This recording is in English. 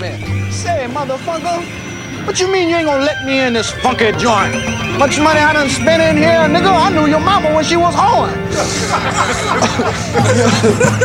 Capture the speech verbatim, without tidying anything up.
man. Say, motherfucker, what you mean you ain't gonna let me in this funky joint? Much money I done spent in here, nigga. I knew your mama when she was horn.